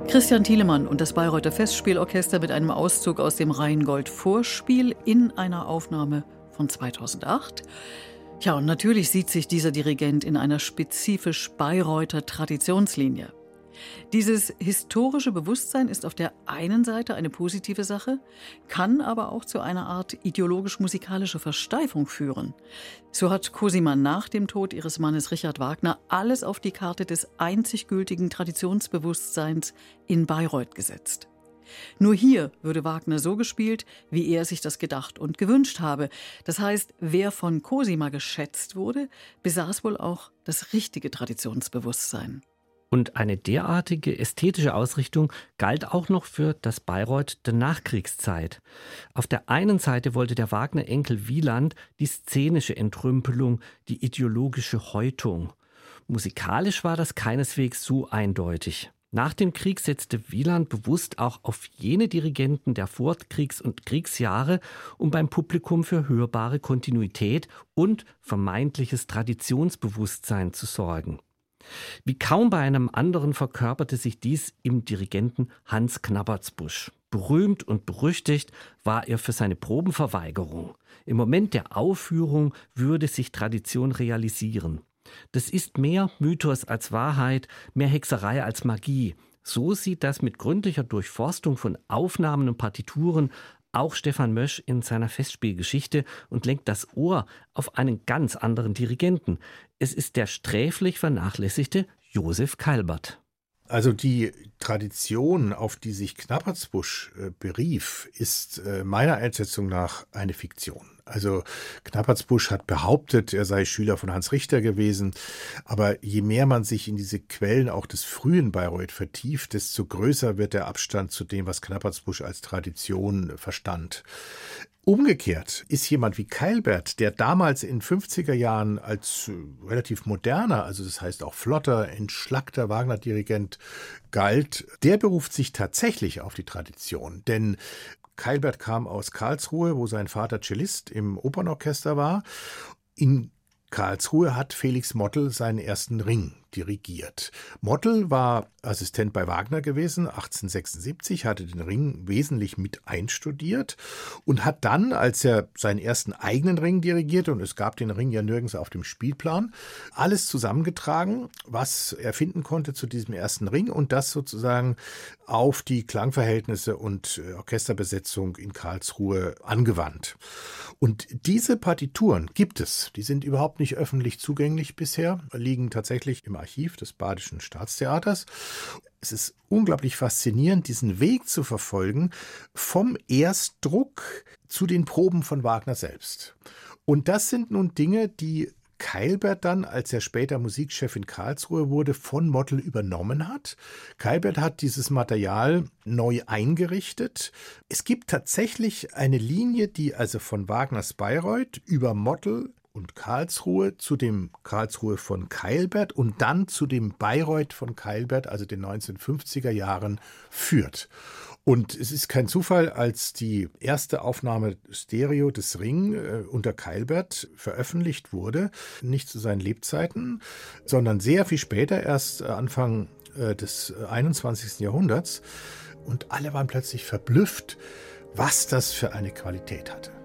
Christian Thielemann und das Bayreuther Festspielorchester mit einem Auszug aus dem Rheingold-Vorspiel in einer Aufnahme von 2008. Ja, und natürlich sieht sich dieser Dirigent in einer spezifisch Bayreuther Traditionslinie. Dieses historische Bewusstsein ist auf der einen Seite eine positive Sache, kann aber auch zu einer Art ideologisch-musikalischer Versteifung führen. So hat Cosima nach dem Tod ihres Mannes Richard Wagner alles auf die Karte des einzig gültigen Traditionsbewusstseins in Bayreuth gesetzt. Nur hier würde Wagner so gespielt, wie er sich das gedacht und gewünscht habe. Das heißt, wer von Cosima geschätzt wurde, besaß wohl auch das richtige Traditionsbewusstsein. Und eine derartige ästhetische Ausrichtung galt auch noch für das Bayreuth der Nachkriegszeit. Auf der einen Seite wollte der Wagner-Enkel Wieland die szenische Entrümpelung, die ideologische Häutung. Musikalisch war das keineswegs so eindeutig. Nach dem Krieg setzte Wieland bewusst auch auf jene Dirigenten der Vorkriegs- und Kriegsjahre, um beim Publikum für hörbare Kontinuität und vermeintliches Traditionsbewusstsein zu sorgen. Wie kaum bei einem anderen verkörperte sich dies im Dirigenten Hans Knappertsbusch. Berühmt und berüchtigt war er für seine Probenverweigerung. Im Moment der Aufführung würde sich Tradition realisieren. Das ist mehr Mythos als Wahrheit, mehr Hexerei als Magie. So sieht das mit gründlicher Durchforstung von Aufnahmen und Partituren auch Stefan Mösch in seiner Festspielgeschichte und lenkt das Ohr auf einen ganz anderen Dirigenten. Es ist der sträflich vernachlässigte Josef Keilbert. Also die Tradition, auf die sich Knappertsbusch berief, ist meiner Einschätzung nach eine Fiktion. Also Knappertsbusch hat behauptet, er sei Schüler von Hans Richter gewesen. Aber je mehr man sich in diese Quellen auch des frühen Bayreuth vertieft, desto größer wird der Abstand zu dem, was Knappertsbusch als Tradition verstand. Umgekehrt ist jemand wie Keilbert, der damals in 50er Jahren als relativ moderner, also das heißt auch flotter, entschlackter Wagner-Dirigent galt, der beruft sich tatsächlich auf die Tradition. Denn Keilbert kam aus Karlsruhe, wo sein Vater Cellist im Opernorchester war. In Karlsruhe hat Felix Mottl seinen ersten Ring dirigiert. Mottl war Assistent bei Wagner gewesen, 1876, hatte den Ring wesentlich mit einstudiert und hat dann, als er seinen ersten eigenen Ring dirigierte, und es gab den Ring ja nirgends auf dem Spielplan, alles zusammengetragen, was er finden konnte zu diesem ersten Ring und das sozusagen auf die Klangverhältnisse und Orchesterbesetzung in Karlsruhe angewandt. Und diese Partituren gibt es, die sind überhaupt nicht öffentlich zugänglich bisher, liegen tatsächlich im Archiv des Badischen Staatstheaters. Es ist unglaublich faszinierend, diesen Weg zu verfolgen vom Erstdruck zu den Proben von Wagner selbst. Und das sind nun Dinge, die Keilbert dann, als er später Musikchef in Karlsruhe wurde, von Mottl übernommen hat. Keilbert hat dieses Material neu eingerichtet. Es gibt tatsächlich eine Linie, die also von Wagners Bayreuth über Mottl und Karlsruhe zu dem Karlsruhe von Keilbert und dann zu dem Bayreuth von Keilbert, also den 1950er Jahren, führt. Und es ist kein Zufall, als die erste Aufnahme Stereo des Ring unter Keilbert veröffentlicht wurde, nicht zu seinen Lebzeiten, sondern sehr viel später, erst Anfang des 21. Jahrhunderts. Und alle waren plötzlich verblüfft, was das für eine Qualität hatte.